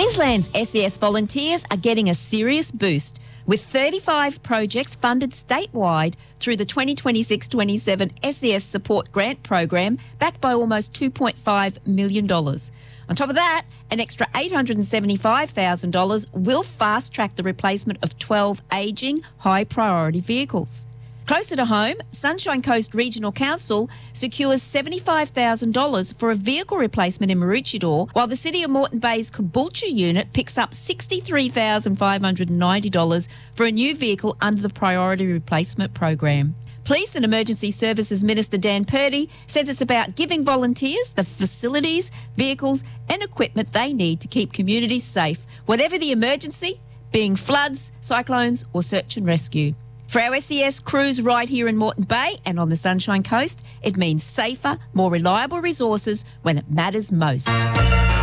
Queensland's SES volunteers are getting a serious boost, with 35 projects funded statewide through the 2026-27 SES Support Grant Program, backed by almost $2.5 million. On top of that, an extra $875,000 will fast-track the replacement of 12 ageing, high-priority vehicles. Closer to home, Sunshine Coast Regional Council secures $75,000 for a vehicle replacement in Maroochydore, while the City of Moreton Bay's Caboolture unit picks up $63,590 for a new vehicle under the Priority Replacement Program. Police and Emergency Services Minister Dan Purdy says it's about giving volunteers the facilities, vehicles and equipment they need to keep communities safe, whatever the emergency, being floods, cyclones or search and rescue. For our SES crews right here in Moreton Bay and on the Sunshine Coast, it means safer, more reliable resources when it matters most.